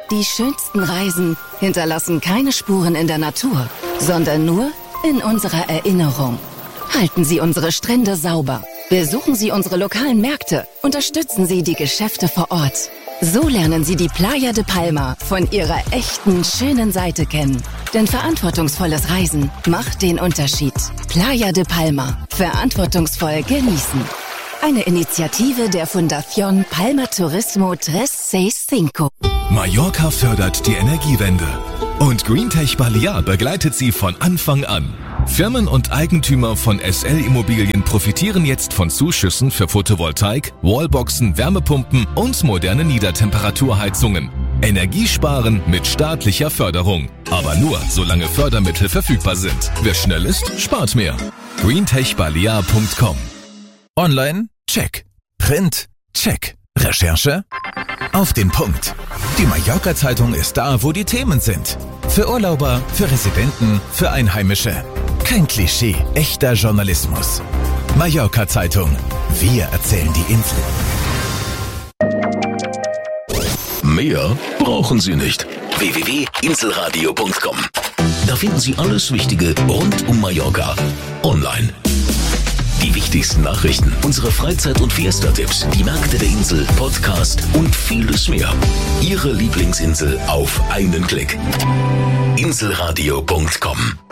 Die schönsten Reisen hinterlassen keine Spuren in der Natur, sondern nur in unserer Erinnerung. Halten Sie unsere Strände sauber. Besuchen Sie unsere lokalen Märkte. Unterstützen Sie die Geschäfte vor Ort. So lernen Sie die Playa de Palma von ihrer echten, schönen Seite kennen. Denn verantwortungsvolles Reisen macht den Unterschied. Playa de Palma. Verantwortungsvoll genießen. Eine Initiative der Fundación Palma Turismo 365. Mallorca fördert die Energiewende. Und Greentech Balear begleitet sie von Anfang an. Firmen und Eigentümer von SL Immobilien profitieren jetzt von Zuschüssen für Photovoltaik, Wallboxen, Wärmepumpen und moderne Niedertemperaturheizungen. Energiesparen mit staatlicher Förderung. Aber nur, solange Fördermittel verfügbar sind. Wer schnell ist, spart mehr. greentechbalear.com. Online? Check. Print? Check. Recherche? Auf den Punkt. Die Mallorca-Zeitung ist da, wo die Themen sind. Für Urlauber, für Residenten, für Einheimische. Kein Klischee, echter Journalismus. Mallorca-Zeitung. Wir erzählen die Insel. Mehr brauchen Sie nicht. www.inselradio.com. Da finden Sie alles Wichtige rund um Mallorca. Online. Die wichtigsten Nachrichten, unsere Freizeit- und Fiesta-Tipps, die Märkte der Insel, Podcast und vieles mehr. Ihre Lieblingsinsel auf einen Klick. Inselradio.com